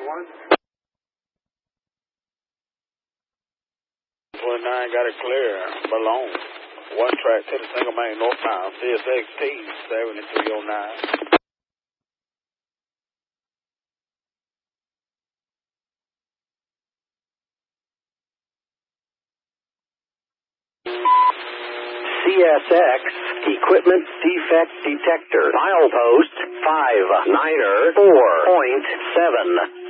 9 got it clear. Malone. One track to the single main northbound. CSXT 7309. CSX Equipment Defect Detector. Milepost 59er 4.7.